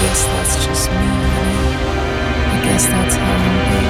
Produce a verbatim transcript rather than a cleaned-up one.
guess that's just me, honey. I guess that's how I'm built.